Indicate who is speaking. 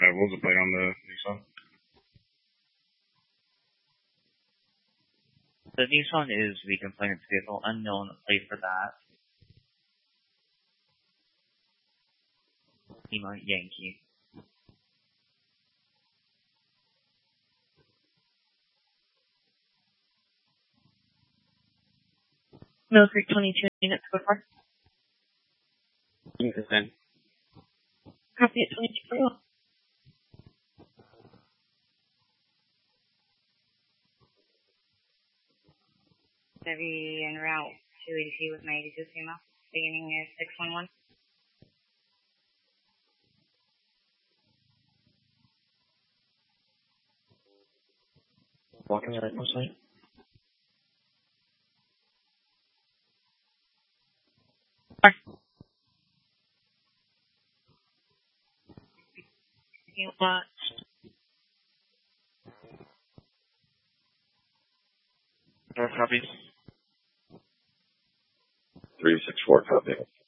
Speaker 1: what was the plate on the Nissan?
Speaker 2: The Nissan is the complainant's vehicle, unknown plate for that. Lima Yankee.
Speaker 3: Mill Creek 22 units so far.
Speaker 4: Interesting.
Speaker 3: Copy at 22.
Speaker 5: Chevy en route 280 with my 82 female. Beginning is 611.
Speaker 4: Walking right mostly.
Speaker 3: What?
Speaker 2: North copy.
Speaker 1: 364 copy.